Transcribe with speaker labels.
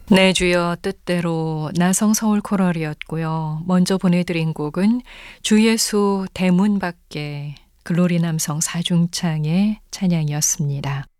Speaker 1: 네, 주여 뜻대로 나성 서울 코럴이었고요. 먼저 보내드린 곡은 주 예수 대문 밖에 글로리 남성 사중창의 찬양이었습니다.